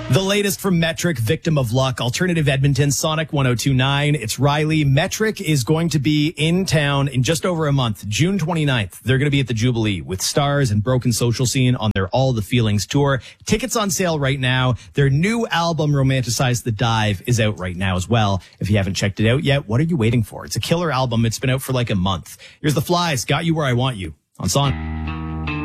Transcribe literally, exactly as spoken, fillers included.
The latest from Metric, Victim of Luck, Alternative Edmonton, Sonic one oh two point nine. It's Riley. Metric is going to be in town in just over a month, June twenty-ninth. They're going to be at the Jubilee with Stars and Broken Social Scene on their All the Feelings tour. Tickets on sale right now. Their new album, Romanticize the Dive, is out right now as well. If you haven't checked it out yet, what are you waiting for? It's a killer album. It's been out for like a month. Here's The Flies, Got You Where I Want You on Sonic.